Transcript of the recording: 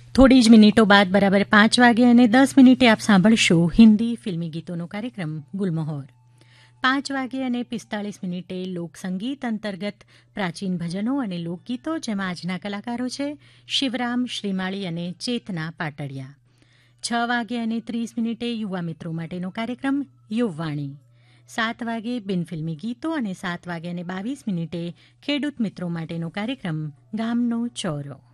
થોડી જ મિનિટો બાદ બરાબર 5 વાગે અને 10 મિનિટે આપ સાંભળશો હિન્દી ફિલ્મી ગીતોનો કાર્યક્રમ ગુલમહોર. 5 વાગે અને 45 મિનિટે લોકસંગીત અંતર્ગત પ્રાચીન ભજનો અને લોકગીતો, જેમાં આજના કલાકારો છે શિવરામ શ્રીમાળી અને ચેતના પાટડિયા. 6 વાગે અને 30 મિનિટે યુવા મિત્રો માટેનો કાર્યક્રમ યુવવાણી. 7 વાગે બિનફિલ્મી ગીતો અને 7 વાગે અને 22 મિનિટે ખેડૂત મિત્રો માટેનો કાર્યક્રમ ગામનો ચોરો.